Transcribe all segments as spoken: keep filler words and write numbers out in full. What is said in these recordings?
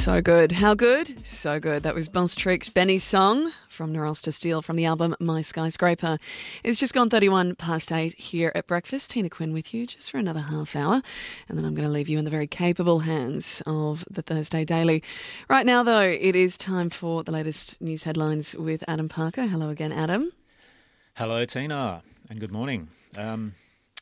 So good. How good? So good. That was Boss Tricks' Benny's song from Norals to Steel from the album My Skyscraper. It's just gone thirty-one past eight here at breakfast. Tina Quinn with you just for another half hour. And then I'm going to leave you in the very capable hands of the Thursday Daily. Right now, though, it is time for the latest news headlines with Adam Parker. Hello again, Adam. Hello, Tina, and good morning. Um,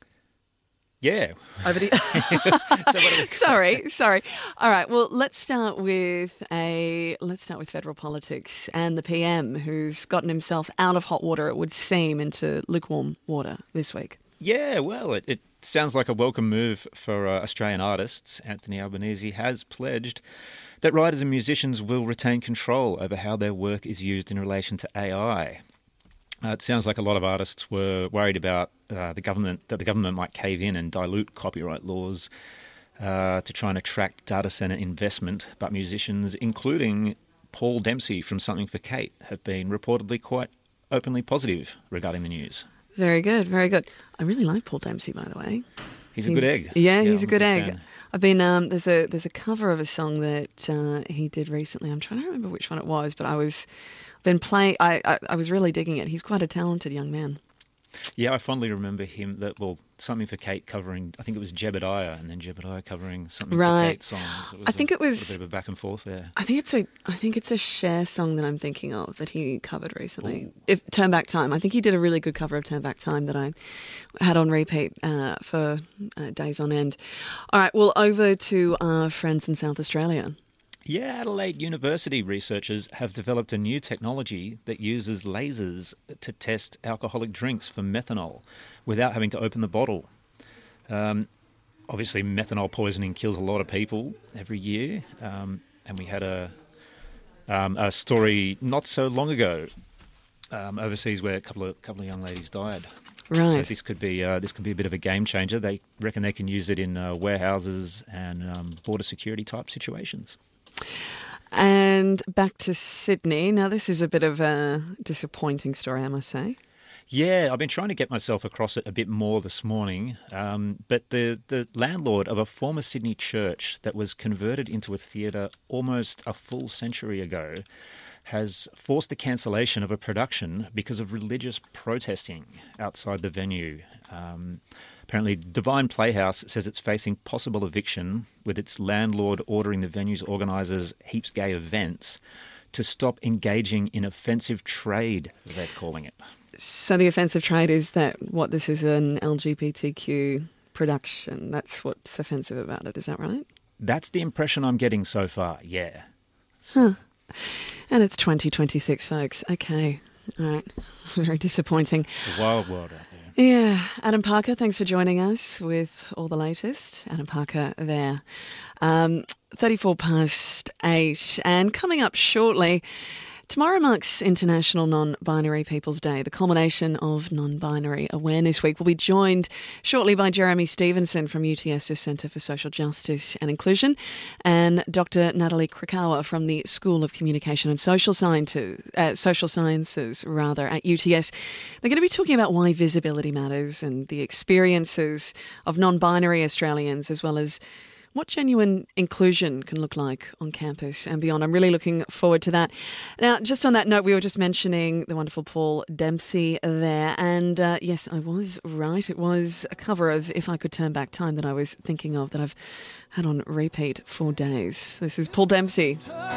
yeah. Over to you. sorry, sorry. All right. Well, let's start with a let's start with federal politics and the P M, who's gotten himself out of hot water, it would seem, into lukewarm water this week. Yeah. Well, it, it sounds like a welcome move for uh, Australian artists. Anthony Albanese has pledged that writers and musicians will retain control over how their work is used in relation to A I. Uh, it sounds like a lot of artists were worried about uh, the government, that the government might cave in and dilute copyright laws uh, to try and attract data centre investment. But musicians, including Paul Dempsey from Something for Kate, have been reportedly quite openly positive regarding the news. Very good, very good. I really like Paul Dempsey, by the way. He's a good egg. Yeah, yeah he's I'm a good big egg. fan. I've been um, there's a there's a cover of a song that uh, he did recently. I'm trying to remember which one it was, but I was been playing. I, I I was really digging it. He's quite a talented young man. Yeah, I fondly remember him. That well, Something for Kate covering. I think it was Jebediah, and then Jebediah covering Something Right. for Kate songs. It was I think a, it was- a bit of a back and forth there. I think it's a I think it's a Cher song that I'm thinking of that he covered recently. If Turn Back Time. I think he did a really good cover of Turn Back Time that I had on repeat uh, for uh, days on end. All right, well, over to our friends in South Australia. Yeah, Adelaide University researchers have developed a new technology that uses lasers to test alcoholic drinks for methanol without having to open the bottle. Um, obviously, methanol poisoning kills a lot of people every year, um, and we had a um, a story not so long ago um, overseas where a couple of couple of young ladies died. Right. So this could be uh, this could be a bit of a game changer. They reckon they can use it in uh, warehouses and um, border security type situations. And back to Sydney. Now, this is a bit of a disappointing story, I must say. Yeah, I've been trying to get myself across it a bit more this morning, um, but the, the landlord of a former Sydney church that was converted into a theatre almost a full century ago has forced the cancellation of a production because of religious protesting outside the venue. Um, apparently, Divine Playhouse says it's facing possible eviction, with its landlord ordering the venue's organisers, Heaps Gay Events, to stop engaging in offensive trade, they're calling it. So the offensive trade is that, what, this is an L G B T Q production. That's what's offensive about it, is that right? That's the impression I'm getting so far, yeah. Huh. And it's twenty twenty-six, folks. Okay. All right. Very disappointing. It's a wild world out there. Yeah. Adam Parker, thanks for joining us with all the latest. Adam Parker there. Um, thirty-four past eight. And coming up shortly, tomorrow marks International Non-Binary People's Day, the culmination of Non-Binary Awareness Week. We'll be joined shortly by Jeremy Stevenson from UTS's Centre for Social Justice and Inclusion and Doctor Natalie Krikawa from the School of Communication and Social Sciences, uh, Social Sciences rather, at U T S. They're going to be talking about why visibility matters and the experiences of non-binary Australians, as well as what genuine inclusion can look like on campus and beyond. I'm really looking forward to that. Now, just on that note, we were just mentioning the wonderful Paul Dempsey there. And uh, yes, I was right. It was a cover of If I Could Turn Back Time that I was thinking of, that I've had on repeat for days. This is Paul Dempsey.